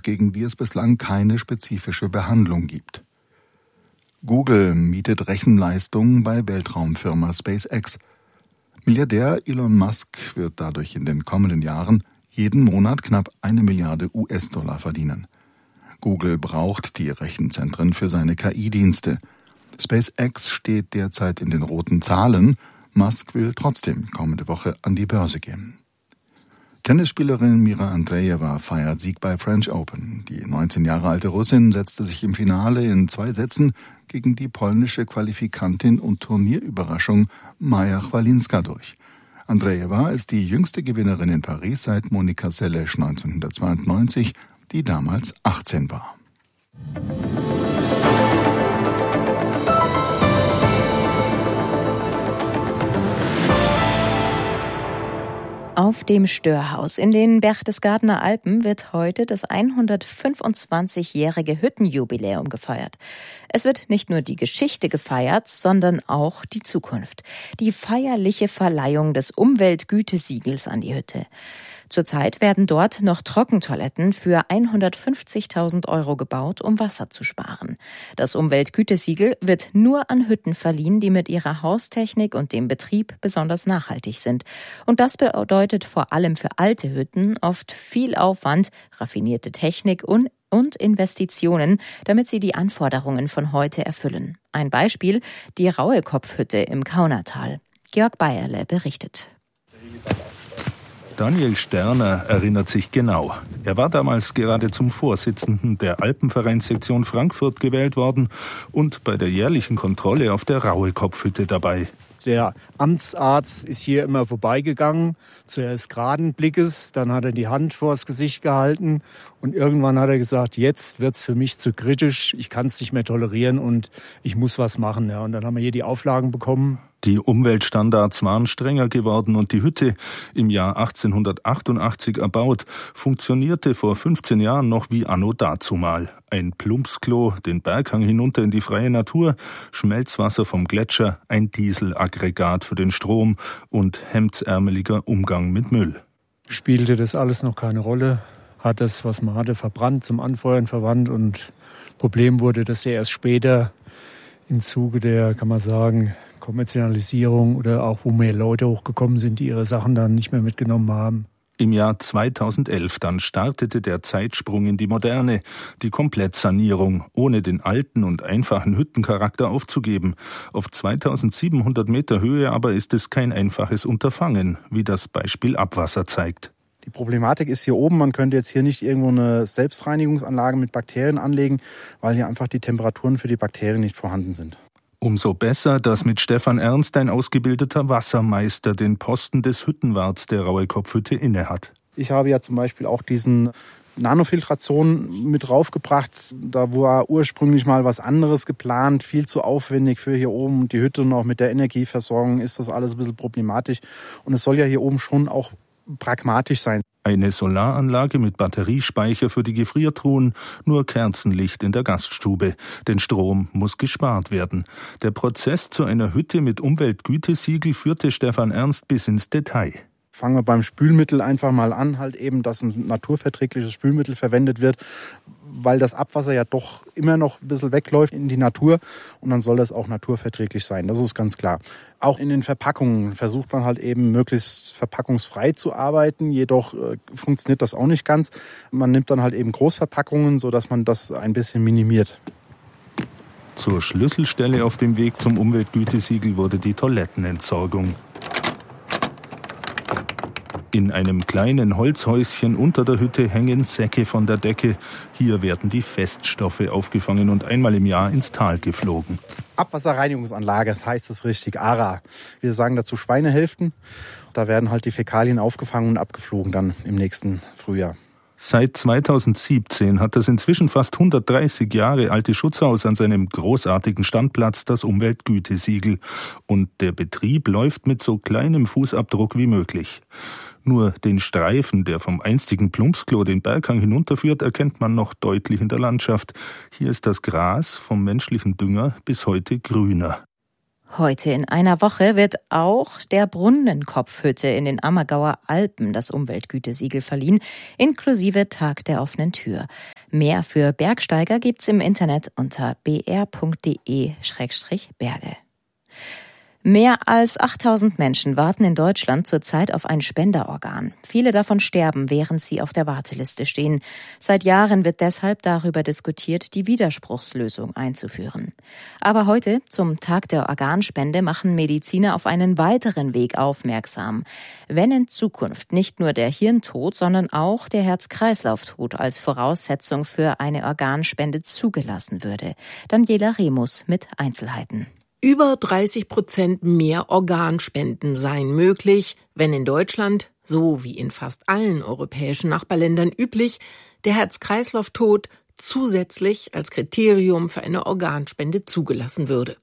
gegen die es bislang keine spezifische Behandlung gibt. Google mietet Rechenleistung bei Weltraumfirma SpaceX. Milliardär Elon Musk wird dadurch in den kommenden Jahren jeden Monat knapp 1 Milliarde US-Dollar verdienen. Google braucht die Rechenzentren für seine KI-Dienste. SpaceX steht derzeit in den roten Zahlen. Musk will trotzdem kommende Woche an die Börse gehen. Tennisspielerin Mira Andreeva feiert Sieg bei French Open. Die 19 Jahre alte Russin setzte sich im Finale in 2 Sätzen gegen die polnische Qualifikantin und Turnierüberraschung Maja Chwalinska durch. Andreeva ist die jüngste Gewinnerin in Paris seit Monika Seles 1992, die damals 18 war. Auf dem Störhaus in den Berchtesgadener Alpen wird heute das 125-jährige Hüttenjubiläum gefeiert. Es wird nicht nur die Geschichte gefeiert, sondern auch die Zukunft. Die feierliche Verleihung des Umweltgütesiegels an die Hütte. Zurzeit werden dort noch Trockentoiletten für 150.000 € gebaut, um Wasser zu sparen. Das Umweltgütesiegel wird nur an Hütten verliehen, die mit ihrer Haustechnik und dem Betrieb besonders nachhaltig sind. Und das bedeutet vor allem für alte Hütten oft viel Aufwand, raffinierte Technik und Investitionen, damit sie die Anforderungen von heute erfüllen. Ein Beispiel: die Rauekopfhütte im Kaunertal. Georg Bayerle berichtet. Daniel Sterner erinnert sich genau. Er war damals gerade zum Vorsitzenden der Alpenvereinssektion Frankfurt gewählt worden und bei der jährlichen Kontrolle auf der Rauekopfhütte dabei. Der Amtsarzt ist hier immer vorbeigegangen, zuerst geraden Blickes, dann hat er die Hand vors Gesicht gehalten und irgendwann hat er gesagt, jetzt wird's für mich zu kritisch, ich kann es nicht mehr tolerieren und ich muss was machen. Ja, und dann haben wir hier die Auflagen bekommen. Die Umweltstandards waren strenger geworden und die Hütte, im Jahr 1888 erbaut, funktionierte vor 15 Jahren noch wie anno dazumal. Ein Plumpsklo, den Berghang hinunter in die freie Natur, Schmelzwasser vom Gletscher, ein Dieselaggregat für den Strom und hemdsärmeliger Umgang mit Müll. Spielte das alles noch keine Rolle, hat das, was man hatte, verbrannt, zum Anfeuern verwandt und Problem wurde, dass er erst später im Zuge der, kann man sagen, Kommerzialisierung oder auch wo mehr Leute hochgekommen sind, die ihre Sachen dann nicht mehr mitgenommen haben. Im Jahr 2011 dann startete der Zeitsprung in die Moderne, die Komplettsanierung, ohne den alten und einfachen Hüttencharakter aufzugeben. Auf 2700 Meter Höhe aber ist es kein einfaches Unterfangen, wie das Beispiel Abwasser zeigt. Die Problematik ist hier oben, man könnte jetzt hier nicht irgendwo eine Selbstreinigungsanlage mit Bakterien anlegen, weil hier einfach die Temperaturen für die Bakterien nicht vorhanden sind. Umso besser, dass mit Stefan Ernst ein ausgebildeter Wassermeister den Posten des Hüttenwarts der Rauekopfhütte innehat. Ich habe ja zum Beispiel auch diesen Nanofiltration mit draufgebracht. Da war ursprünglich mal was anderes geplant, viel zu aufwendig für hier oben. Die Hütte noch mit der Energieversorgung ist das alles ein bisschen problematisch. Und es soll ja hier oben schon auch pragmatisch sein. Eine Solaranlage mit Batteriespeicher für die Gefriertruhen, nur Kerzenlicht in der Gaststube. Denn Strom muss gespart werden. Der Prozess zu einer Hütte mit Umweltgütesiegel führte Stefan Ernst bis ins Detail. Fangen wir beim Spülmittel einfach mal an, halt eben, dass ein naturverträgliches Spülmittel verwendet wird, weil das Abwasser ja doch immer noch ein bisschen wegläuft in die Natur und dann soll das auch naturverträglich sein, das ist ganz klar. Auch in den Verpackungen versucht man halt eben möglichst verpackungsfrei zu arbeiten, jedoch funktioniert das auch nicht ganz. Man nimmt dann halt eben Großverpackungen, sodass man das ein bisschen minimiert. Zur Schlüsselstelle auf dem Weg zum Umweltgütesiegel wurde die Toilettenentsorgung. In einem kleinen Holzhäuschen unter der Hütte hängen Säcke von der Decke. Hier werden die Feststoffe aufgefangen und einmal im Jahr ins Tal geflogen. Abwasserreinigungsanlage, das heißt es richtig, ARA. Wir sagen dazu Schweinehälften. Da werden halt die Fäkalien aufgefangen und abgeflogen dann im nächsten Frühjahr. Seit 2017 hat das inzwischen fast 130 Jahre alte Schutzhaus an seinem großartigen Standplatz das Umweltgütesiegel. Und der Betrieb läuft mit so kleinem Fußabdruck wie möglich. Nur den Streifen, der vom einstigen Plumpsklo den Berghang hinunterführt, erkennt man noch deutlich in der Landschaft. Hier ist das Gras vom menschlichen Dünger bis heute grüner. Heute in einer Woche wird auch der Brunnenkopfhütte in den Ammergauer Alpen das Umweltgütesiegel verliehen, inklusive Tag der offenen Tür. Mehr für Bergsteiger gibt's im Internet unter br.de/berge. Mehr als 8000 Menschen warten in Deutschland zurzeit auf ein Spenderorgan. Viele davon sterben, während sie auf der Warteliste stehen. Seit Jahren wird deshalb darüber diskutiert, die Widerspruchslösung einzuführen. Aber heute, zum Tag der Organspende, machen Mediziner auf einen weiteren Weg aufmerksam. Wenn in Zukunft nicht nur der Hirntod, sondern auch der Herz-Kreislauf-Tod als Voraussetzung für eine Organspende zugelassen würde. Daniela Remus mit Einzelheiten. Über 30% mehr Organspenden seien möglich, wenn in Deutschland, so wie in fast allen europäischen Nachbarländern üblich, der Herz-Kreislauf-Tod zusätzlich als Kriterium für eine Organspende zugelassen würde.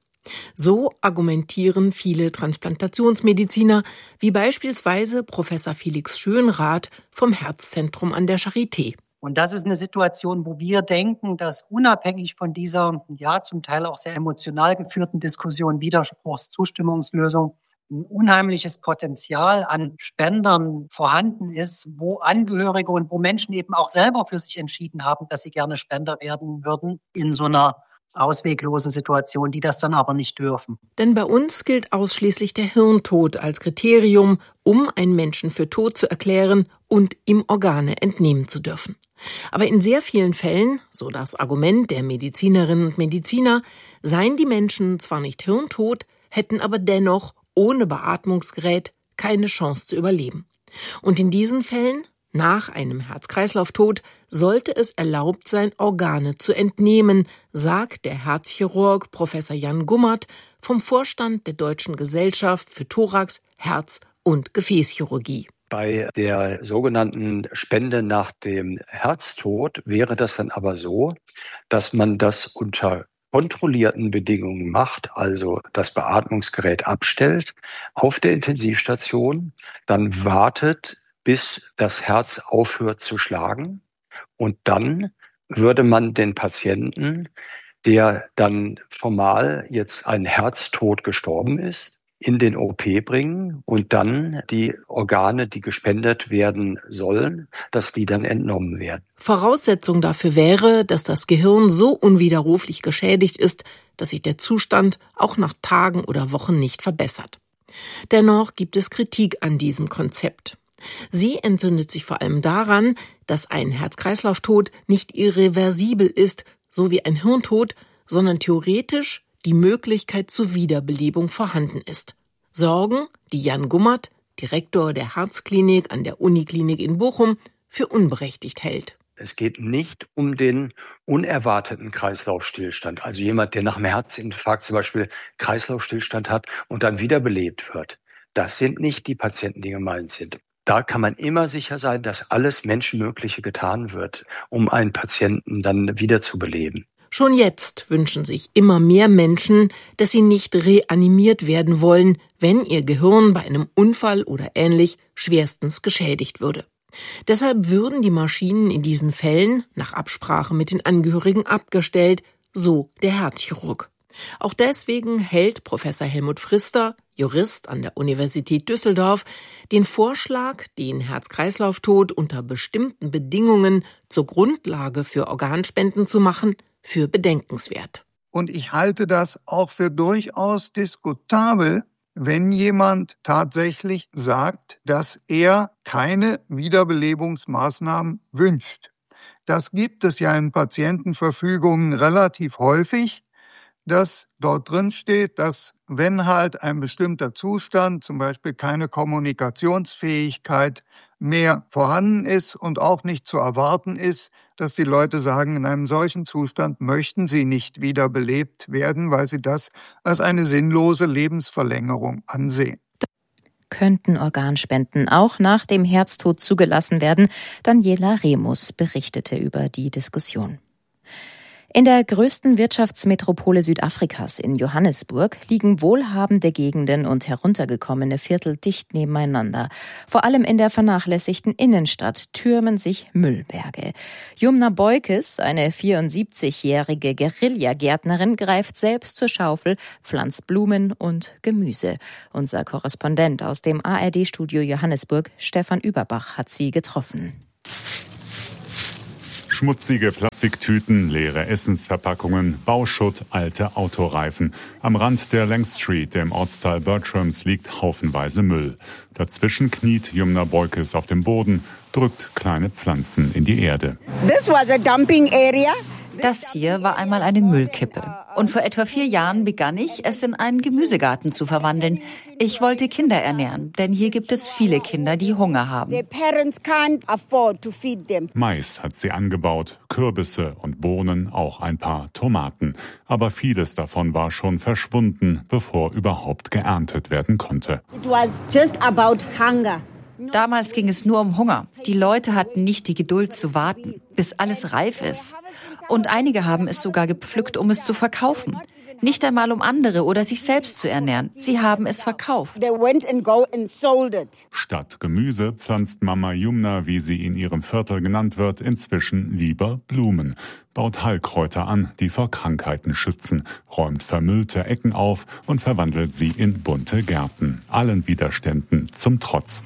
So argumentieren viele Transplantationsmediziner, wie beispielsweise Professor Felix Schönrath vom Herzzentrum an der Charité. Und das ist eine Situation, wo wir denken, dass unabhängig von dieser, zum Teil auch sehr emotional geführten Diskussion Widerspruchszustimmungslösung ein unheimliches Potenzial an Spendern vorhanden ist, wo Angehörige und wo Menschen eben auch selber für sich entschieden haben, dass sie gerne Spender werden würden in so einer ausweglosen Situation, die das dann aber nicht dürfen. Denn bei uns gilt ausschließlich der Hirntod als Kriterium, um einen Menschen für tot zu erklären und ihm Organe entnehmen zu dürfen. Aber in sehr vielen Fällen, so das Argument der Medizinerinnen und Mediziner, seien die Menschen zwar nicht hirntot, hätten aber dennoch ohne Beatmungsgerät keine Chance zu überleben. Und in diesen Fällen, nach einem Herz-Kreislauf-Tod, sollte es erlaubt sein, Organe zu entnehmen, sagt der Herzchirurg Professor Jan Gummert vom Vorstand der Deutschen Gesellschaft für Thorax-, Herz- und Gefäßchirurgie. Bei der sogenannten Spende nach dem Herztod wäre das dann aber so, dass man das unter kontrollierten Bedingungen macht, also das Beatmungsgerät abstellt auf der Intensivstation, dann wartet, bis das Herz aufhört zu schlagen und dann würde man den Patienten, der dann formal jetzt ein Herztod gestorben ist, in den OP bringen und dann die Organe, die gespendet werden sollen, dass die dann entnommen werden. Voraussetzung dafür wäre, dass das Gehirn so unwiderruflich geschädigt ist, dass sich der Zustand auch nach Tagen oder Wochen nicht verbessert. Dennoch gibt es Kritik an diesem Konzept. Sie entzündet sich vor allem daran, dass ein Herz-Kreislauf-Tod nicht irreversibel ist, so wie ein Hirntod, sondern theoretisch die Möglichkeit zur Wiederbelebung vorhanden ist. Sorgen, die Jan Gummert, Direktor der Herzklinik an der Uniklinik in Bochum, für unberechtigt hält. Es geht nicht um den unerwarteten Kreislaufstillstand, also jemand, der nach einem Herzinfarkt zum Beispiel Kreislaufstillstand hat und dann wiederbelebt wird. Das sind nicht die Patienten, die gemeint sind. Da kann man immer sicher sein, dass alles Menschenmögliche getan wird, um einen Patienten dann wiederzubeleben. Schon jetzt wünschen sich immer mehr Menschen, dass sie nicht reanimiert werden wollen, wenn ihr Gehirn bei einem Unfall oder ähnlich schwerstens geschädigt würde. Deshalb würden die Maschinen in diesen Fällen nach Absprache mit den Angehörigen abgestellt, so der Herzchirurg. Auch deswegen hält Professor Helmut Frister, Jurist an der Universität Düsseldorf, den Vorschlag, den Herz-Kreislauf-Tod unter bestimmten Bedingungen zur Grundlage für Organspenden zu machen, für bedenkenswert. Und ich halte das auch für durchaus diskutabel, wenn jemand tatsächlich sagt, dass er keine Wiederbelebungsmaßnahmen wünscht. Das gibt es ja in Patientenverfügungen relativ häufig, dass dort drin steht, dass wenn halt ein bestimmter Zustand, zum Beispiel keine Kommunikationsfähigkeit mehr vorhanden ist und auch nicht zu erwarten ist, dass die Leute sagen, in einem solchen Zustand möchten sie nicht wiederbelebt werden, weil sie das als eine sinnlose Lebensverlängerung ansehen. Könnten Organspenden auch nach dem Herztod zugelassen werden? Daniela Remus berichtete über die Diskussion. In der größten Wirtschaftsmetropole Südafrikas in Johannesburg liegen wohlhabende Gegenden und heruntergekommene Viertel dicht nebeneinander. Vor allem in der vernachlässigten Innenstadt türmen sich Müllberge. Jumna Boykes, eine 74-jährige Guerillagärtnerin, greift selbst zur Schaufel, pflanzt Blumen und Gemüse. Unser Korrespondent aus dem ARD-Studio Johannesburg, Stefan Überbach, hat sie getroffen. Schmutzige Plastiktüten, leere Essensverpackungen, Bauschutt, alte Autoreifen. Am Rand der Lang Street im Ortsteil Bertrams liegt haufenweise Müll. Dazwischen kniet Jumna Boykes auf dem Boden, drückt kleine Pflanzen in die Erde. This was a dumping area. Das hier war einmal eine Müllkippe. Und vor etwa 4 Jahren begann ich, es in einen Gemüsegarten zu verwandeln. Ich wollte Kinder ernähren, denn hier gibt es viele Kinder, die Hunger haben. Mais hat sie angebaut, Kürbisse und Bohnen, auch ein paar Tomaten. Aber vieles davon war schon verschwunden, bevor überhaupt geerntet werden konnte. It was just about hunger. Damals ging es nur um Hunger. Die Leute hatten nicht die Geduld zu warten, bis alles reif ist. Und einige haben es sogar gepflückt, um es zu verkaufen. Nicht einmal um andere oder sich selbst zu ernähren. Sie haben es verkauft. Statt Gemüse pflanzt Mama Jumna, wie sie in ihrem Viertel genannt wird, inzwischen lieber Blumen. Baut Heilkräuter an, die vor Krankheiten schützen, räumt vermüllte Ecken auf und verwandelt sie in bunte Gärten. Allen Widerständen zum Trotz.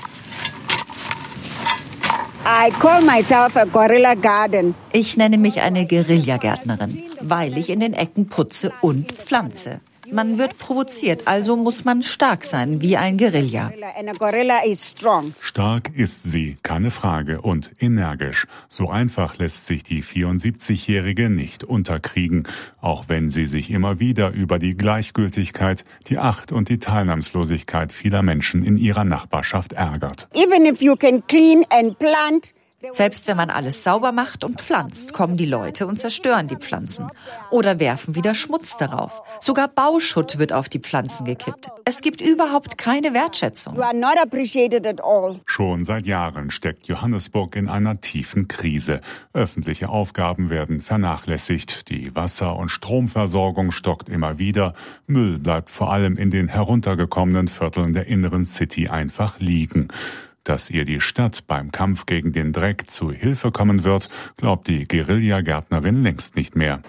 I call myself a Guerilla Garden. Ich nenne mich eine Guerillagärtnerin, weil ich in den Ecken putze und pflanze. Man wird provoziert, also muss man stark sein, wie ein Guerilla. Stark ist sie, keine Frage, und energisch. So einfach lässt sich die 74-Jährige nicht unterkriegen, auch wenn sie sich immer wieder über die Gleichgültigkeit, die Acht und die Teilnahmslosigkeit vieler Menschen in ihrer Nachbarschaft ärgert. Even if you can clean and plant, selbst wenn man alles sauber macht und pflanzt, kommen die Leute und zerstören die Pflanzen oder werfen wieder Schmutz darauf. Sogar Bauschutt wird auf die Pflanzen gekippt. Es gibt überhaupt keine Wertschätzung. Schon seit Jahren steckt Johannesburg in einer tiefen Krise. Öffentliche Aufgaben werden vernachlässigt. Die Wasser- und Stromversorgung stockt immer wieder. Müll bleibt vor allem in den heruntergekommenen Vierteln der inneren City einfach liegen. Dass ihr die Stadt beim Kampf gegen den Dreck zu Hilfe kommen wird, glaubt die Guerillagärtnerin längst nicht mehr.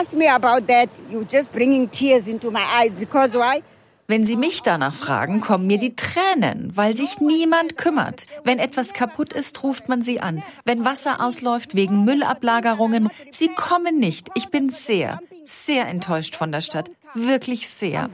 Wenn Sie mich danach fragen, kommen mir die Tränen, weil sich niemand kümmert. Wenn etwas kaputt ist, ruft man sie an. Wenn Wasser ausläuft wegen Müllablagerungen, sie kommen nicht. Ich bin sehr, sehr enttäuscht von der Stadt. Wirklich sehr.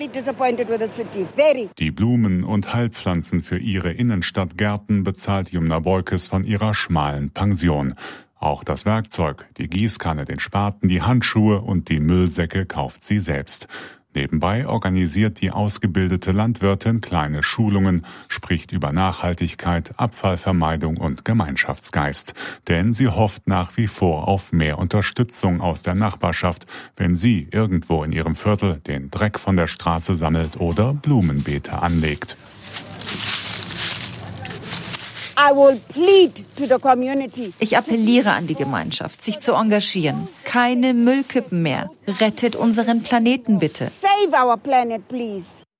Die Blumen und Heilpflanzen für ihre Innenstadtgärten bezahlt Jumna Boykes von ihrer schmalen Pension. Auch das Werkzeug, die Gießkanne, den Spaten, die Handschuhe und die Müllsäcke kauft sie selbst. Nebenbei organisiert die ausgebildete Landwirtin kleine Schulungen, spricht über Nachhaltigkeit, Abfallvermeidung und Gemeinschaftsgeist. Denn sie hofft nach wie vor auf mehr Unterstützung aus der Nachbarschaft, wenn sie irgendwo in ihrem Viertel den Dreck von der Straße sammelt oder Blumenbeete anlegt. Ich appelliere an die Gemeinschaft, sich zu engagieren. Keine Müllkippen mehr. Rettet unseren Planeten bitte. Save our planet, please.